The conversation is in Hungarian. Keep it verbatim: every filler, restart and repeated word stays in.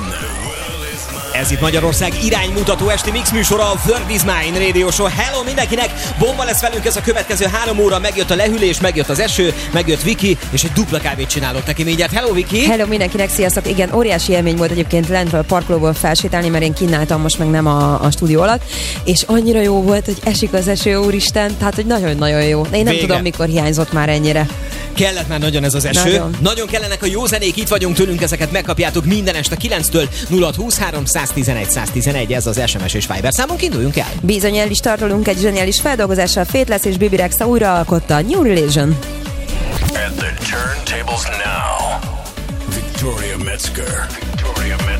Ez itt Magyarország iránymutató esti mix műsora, a World is Mine Radio Show. Hello mindenkinek! Bomba lesz velünk ez a következő három óra. Megjött a lehűlés, megjött az eső, megjött Viki, és egy dupla kávét csinálok neki mindjárt. Hello Viki! Hello mindenkinek, sziasztok! Igen, óriási élmény volt egyébként lentről a parkolóból felsétálni, mert én kínáltam most meg nem a, a stúdió alatt, és annyira jó volt, hogy esik az eső, úristen, tehát hogy nagyon-nagyon jó. Én nem Vége. tudom, mikor hiányzott már ennyire. Kellett már nagyon ez az eső. Nagyon. Nagyon kellenek a jó zenék, itt vagyunk tőlünk, ezeket megkapjátok minden este kilenctől nulla húszhárom száztizenegy száztizenegy, ez az es em es és Viber számunk, induljunk el. Bizony, el is tartolunk egy zseniális feldolgozással. Faithless és Bibi Rexha újra alkotta New Religion. At the turntables now, Victoria Metzger.